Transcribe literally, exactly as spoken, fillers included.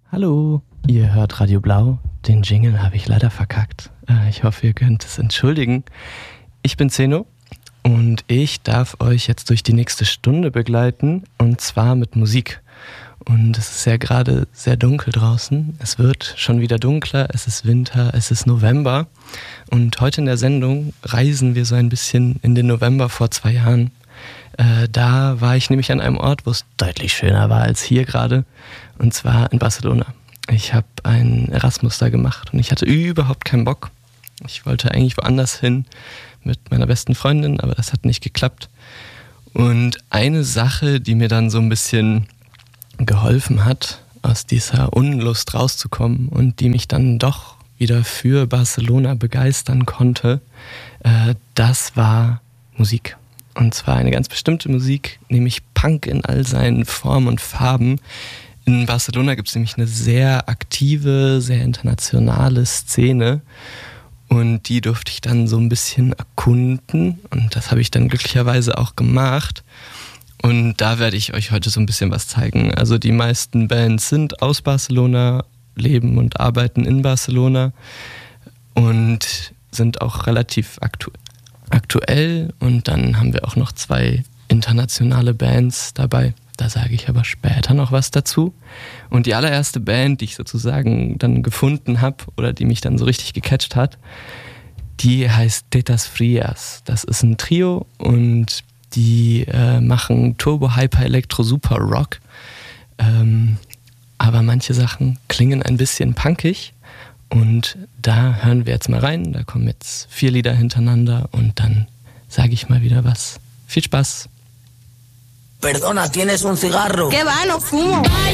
Hallo, ihr hört Radio Blau. Den Jingle habe ich leider verkackt. Ich hoffe, ihr könnt es entschuldigen. Ich bin Zeno und ich darf euch jetzt durch die nächste Stunde begleiten, und zwar mit Musik. Und es ist ja gerade sehr dunkel draußen. Es wird schon wieder dunkler, es ist Winter, es ist November. Und heute in der Sendung reisen wir so ein bisschen in den November vor zwei Jahren. Äh, da war ich nämlich an einem Ort, wo es deutlich schöner war als hier gerade. Und zwar in Barcelona. Ich habe einen Erasmus da gemacht und ich hatte überhaupt keinen Bock. Ich wollte eigentlich woanders hin mit meiner besten Freundin, aber das hat nicht geklappt. Und eine Sache, die mir dann so ein bisschen geholfen hat, aus dieser Unlust rauszukommen und die mich dann doch wieder für Barcelona begeistern konnte, äh, das war Musik. Und zwar eine ganz bestimmte Musik, nämlich Punk in all seinen Formen und Farben. In Barcelona gibt es nämlich eine sehr aktive, sehr internationale Szene und die durfte ich dann so ein bisschen erkunden und das habe ich dann glücklicherweise auch gemacht. Und da werde ich euch heute so ein bisschen was zeigen. Also die meisten Bands sind aus Barcelona, leben und arbeiten in Barcelona und sind auch relativ aktu- aktuell. Und dann haben wir auch noch zwei internationale Bands dabei. Da sage ich aber später noch was dazu. Und die allererste Band, die ich sozusagen dann gefunden habe oder die mich dann so richtig gecatcht hat, die heißt Tetas Frias. Das ist ein Trio und die äh, machen Turbo, Hyper, Elektro, Super Rock. Ähm, aber manche Sachen klingen ein bisschen punkig. Und da hören wir jetzt mal rein. Da kommen jetzt vier Lieder hintereinander und dann sage ich mal wieder was. Viel Spaß! Perdona, ¿tienes un cigarro? ¿Qué va? No fumo.